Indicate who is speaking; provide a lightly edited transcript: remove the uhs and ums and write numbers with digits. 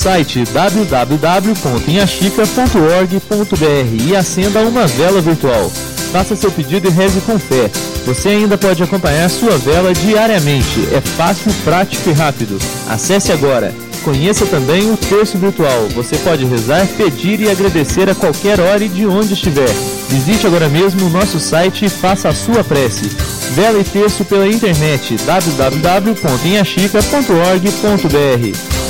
Speaker 1: Site www.inhaxica.org.br e acenda uma vela virtual. Faça seu pedido e reze com fé. Você ainda pode acompanhar sua vela diariamente. É fácil, prático e rápido. Acesse agora. Conheça também o terço virtual. Você pode rezar, pedir e agradecer a qualquer hora e de onde estiver. Visite agora mesmo o nosso site e faça a sua prece. Vela e terço pela internet www.inhaxica.org.br.